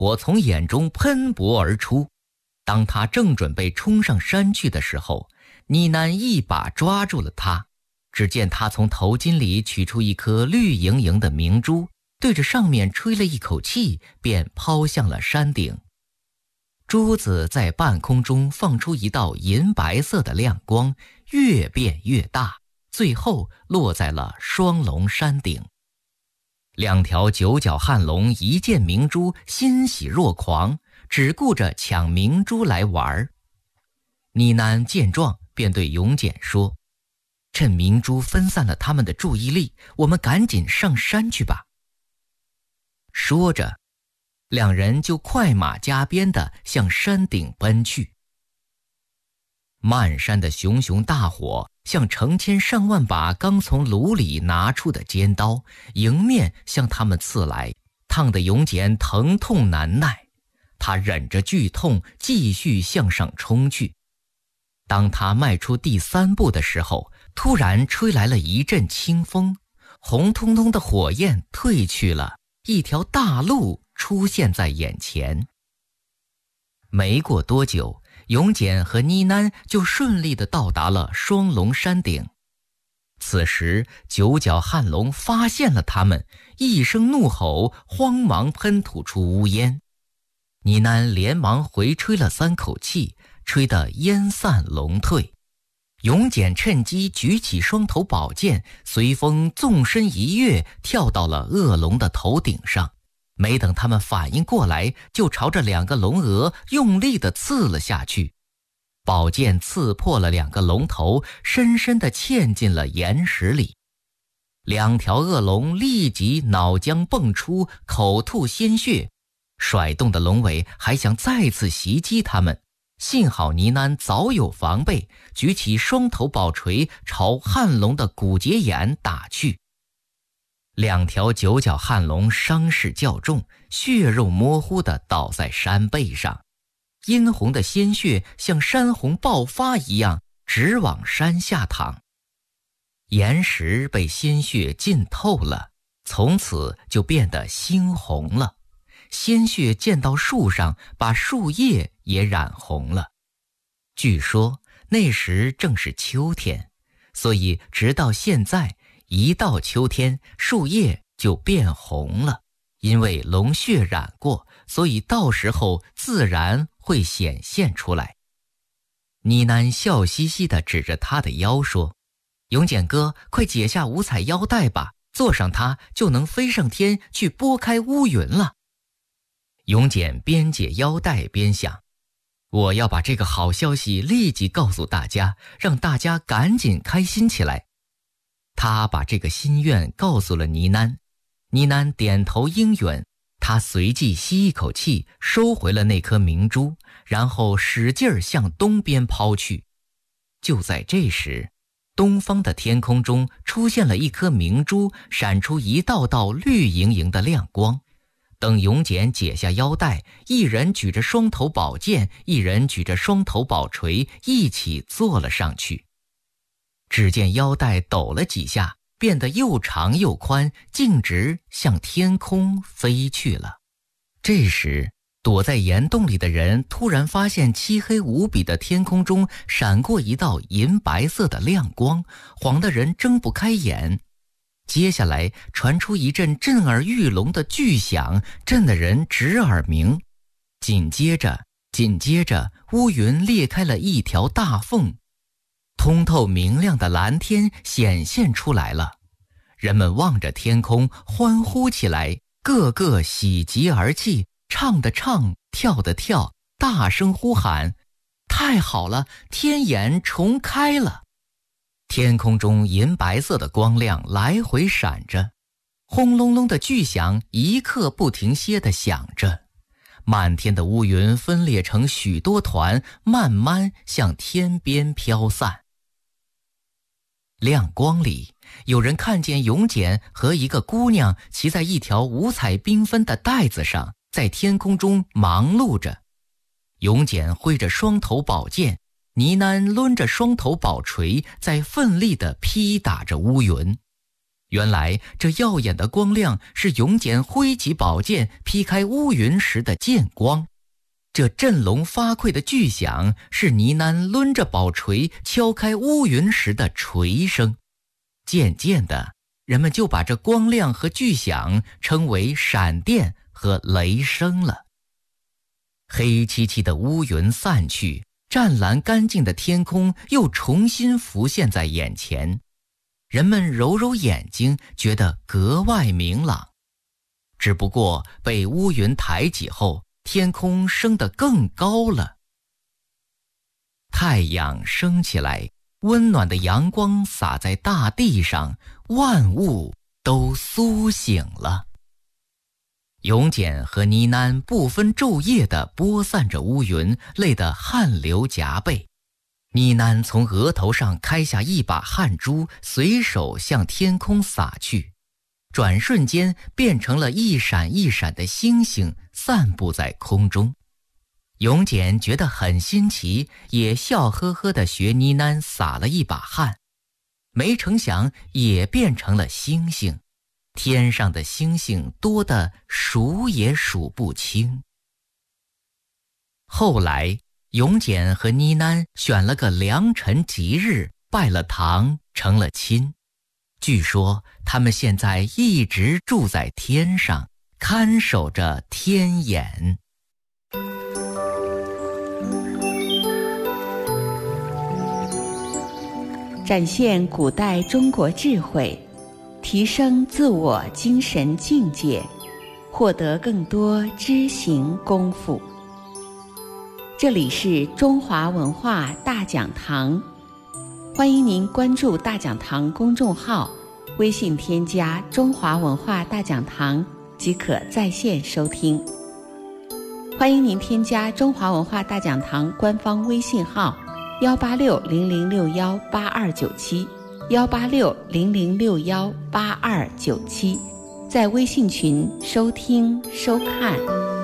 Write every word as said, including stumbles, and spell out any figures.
火从眼中喷薄而出。当他正准备冲上山去的时候，妮南一把抓住了他。只见他从头巾里取出一颗绿莹莹的明珠，对着上面吹了一口气，便抛向了山顶。珠子在半空中放出一道银白色的亮光，越变越大，最后落在了双龙山顶。两条九角旱龙一见明珠，欣喜若狂，只顾着抢明珠来玩。妮南见状，便对永简说：“趁明珠分散了他们的注意力，我们赶紧上山去吧。”说着，两人就快马加鞭地向山顶奔去。漫山的熊熊大火像成千上万把刚从炉里拿出的尖刀，迎面向他们刺来，烫得永简疼痛难耐。他忍着剧痛，继续向上冲去。当他迈出第三步的时候，突然吹来了一阵清风，红彤彤的火焰退去了，一条大路出现在眼前。没过多久，永简和妮南就顺利地到达了双龙山顶。此时九角旱龙发现了他们，一声怒吼，慌忙喷吐出乌烟。妮南连忙回吹了三口气，吹得烟散龙退。永简趁机举起双头宝剑，随风纵身一跃，跳到了恶龙的头顶上。没等他们反应过来，就朝着两个龙额用力地刺了下去。宝剑刺破了两个龙头，深深地嵌进了岩石里。两条恶龙立即脑浆迸出，口吐鲜血，甩动的龙尾还想再次袭击他们。幸好妮南早有防备，举起双头宝锤朝旱龙的骨节眼打去。两条九角旱龙伤势较重，血肉模糊地倒在山背上，殷红的鲜血像山洪爆发一样直往山下淌。岩石被鲜血浸透了，从此就变得猩红了。鲜血溅到树上，把树叶也染红了。据说那时正是秋天，所以直到现在，一到秋天，树叶就变红了。因为龙血染过，所以到时候自然会显现出来。妮南笑嘻嘻地指着他的腰说：“永简哥，快解下五彩腰带吧，坐上它就能飞上天去拨开乌云了。”永简边解腰带边想，我要把这个好消息立即告诉大家，让大家赶紧开心起来。他把这个心愿告诉了妮南，妮南点头应允。他随即吸一口气，收回了那颗明珠，然后使劲儿向东边抛去。就在这时，东方的天空中出现了一颗明珠，闪出一道道绿莹莹的亮光。等永简解下腰带，一人举着双头宝剑，一人举着双头宝锤，一起坐了上去。只见腰带抖了几下，变得又长又宽，径直向天空飞去了。这时，躲在岩洞里的人突然发现漆黑无比的天空中闪过一道银白色的亮光，晃得人睁不开眼。接下来传出一阵震耳欲聋的巨响，震得人直耳鸣。紧接着，紧接着，乌云裂开了一条大缝，通透明亮的蓝天显现出来了。人们望着天空，欢呼起来，个个喜极而泣，唱的唱，跳的跳，大声呼喊：“太好了，天眼重开了！”天空中银白色的光亮来回闪着，轰隆隆的巨响一刻不停歇地响着，满天的乌云分裂成许多团，慢慢向天边飘散。亮光里，有人看见永简和一个姑娘骑在一条五彩缤纷的带子上，在天空中忙碌着。永简挥着双头宝剑，倪南抡着双头宝锤，在奋力地劈打着乌云。 原来这耀眼的光亮是永简挥起宝剑劈开乌云时的剑光，这振聋发聩的巨响是呢喃抡着宝锤敲开乌云时的锤声。渐渐的，人们就把这光亮和巨响称为闪电和雷声了。黑漆漆的乌云散去，湛蓝干净的天空又重新浮现在眼前，人们揉揉眼睛，觉得格外明朗。只不过被乌云抬起后，天空升得更高了。太阳升起来，温暖的阳光洒在大地上，万物都苏醒了。永简和呢喃不分昼夜地拨散着乌云，累得汗流浃背。呢喃从额头上开下一把汗珠，随手向天空洒去，转瞬间变成了一闪一闪的星星，散布在空中。永简觉得很新奇，也笑呵呵地学呢喃撒了一把汗，没成想也变成了星星。天上的星星多得数也数不清。后来永简和呢喃选了个良辰吉日，拜了堂，成了亲。据说他们现在一直住在天上，看守着天眼。 展现古代中国智慧，提升自我精神境界，获得更多知行功夫。这里是中华文化大讲堂，欢迎您关注大讲堂公众号，微信添加中华文化大讲堂即可在线收听。欢迎您添加中华文化大讲堂官方微信号幺八六零零六幺八二九七幺八六零零六幺八二九七，在微信群收听收看。